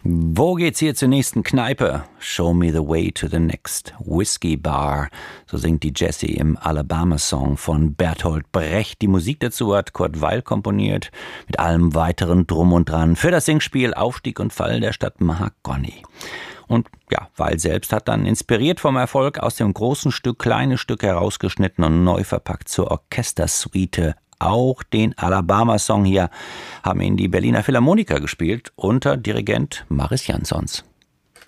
Wo geht's hier zur nächsten Kneipe? Show me the way to the next whiskey bar. So singt die Jessie im Alabama-Song von Bertolt Brecht. Die Musik dazu hat Kurt Weill komponiert, mit allem weiteren Drum und Dran für das Singspiel Aufstieg und Fall der Stadt Mahagoni. Und ja, Weill selbst hat dann inspiriert vom Erfolg aus dem großen Stück kleine Stücke herausgeschnitten und neu verpackt zur Orchestersuite. Auch den Alabama-Song hier haben ihn die Berliner Philharmoniker gespielt unter Dirigent Maris Jansons.